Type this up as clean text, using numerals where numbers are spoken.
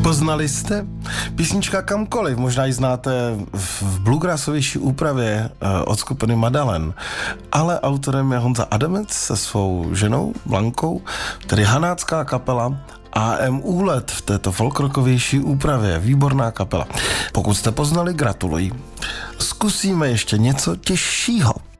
Poznali jste? Písnička Kamkoliv, možná ji znáte v bluegrassovější úpravě od skupiny Madalen, ale autorem je Honza Adamec se svou ženou Blankou, tedy hanácká kapela AM Úlet v této folkrockovější úpravě. Výborná kapela. Pokud jste poznali, gratuluji. Zkusíme ještě něco těžšího.